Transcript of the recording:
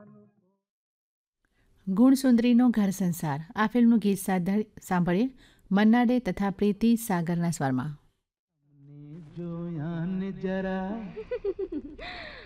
ગુણસુંદરીનો ઘર સંસાર આ ફિલ્મનું ગીત સાંભળીએ મન્ના ડે તથા પ્રીતિ સાગરના સ્વરમાં. જોયા ને જરા